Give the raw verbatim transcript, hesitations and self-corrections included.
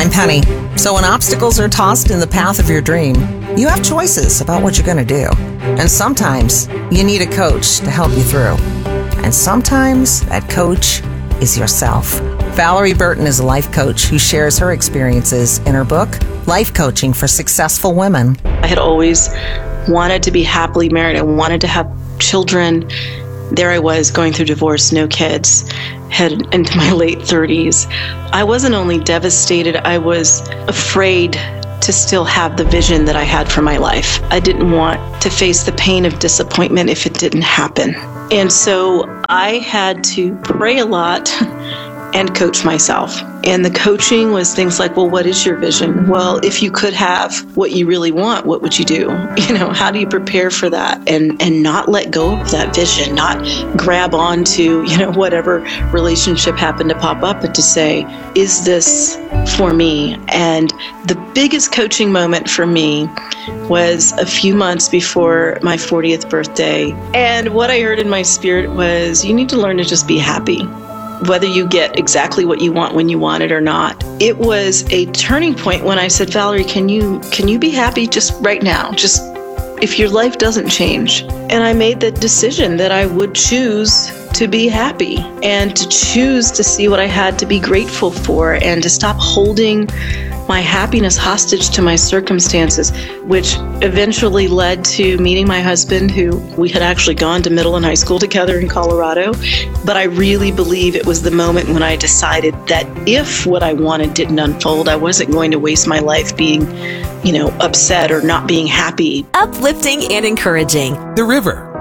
I'm Penny. So when obstacles are tossed in the path of your dream, you have choices about what you're going to do. And sometimes you need a coach to help you through. And sometimes that coach is yourself. Valerie Burton is a life coach who shares her experiences in her book, Life Coaching for Successful Women. I had always wanted to be happily married. I wanted to have children. There I was going through divorce, no kids, headed into my late thirties. I wasn't only devastated, I was afraid to still have the vision that I had for my life. I didn't want to face the pain of disappointment if it didn't happen. And so I had to pray a lot and coach myself. And the coaching was things like, well, what is your vision? Well, if you could have what you really want, what would you do? You know, how do you prepare for that and, and not let go of that vision, not grab onto, you know, whatever relationship happened to pop up, but to say, is this for me? And the biggest coaching moment for me was a few months before my fortieth birthday. And what I heard in my spirit was, you need to learn to just be happy, whether you get exactly what you want when you want it or not. It was a turning point when I said, Valerie, can you can you be happy just right now? Just if your life doesn't change. And I made the decision that I would choose to be happy and to choose to see what I had to be grateful for and to stop holding my happiness hostage to my circumstances, which eventually led to meeting my husband, who we had actually gone to middle and high school together in Colorado. But I really believe it was the moment when I decided that if what I wanted didn't unfold, I wasn't going to waste my life being, you know, upset or not being happy. Uplifting and encouraging. The River.